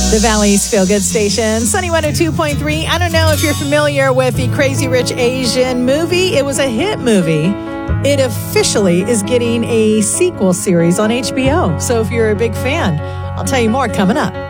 The Valley's Feel Good Station, Sunny 102.3. I don't know if you're familiar with the Crazy Rich Asian movie. It was a hit movie. It officially is getting a sequel series on HBO. So if you're a big fan, I'll tell you more coming up.